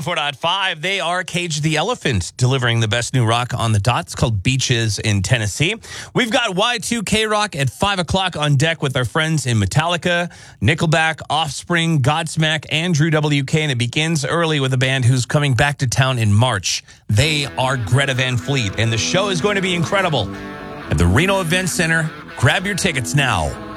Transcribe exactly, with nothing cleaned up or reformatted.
one oh four point five, they are Cage the Elephant, delivering the best new rock on the dot. It's called Beaches in Tennessee. We've got Y two K Rock at five o'clock on deck with our friends in Metallica, Nickelback, Offspring, Godsmack, and Drew W K, and it begins early with a band who's coming back to town in March. They are Greta Van Fleet, and the show is going to be incredible. At the Reno Event Center, grab your tickets now.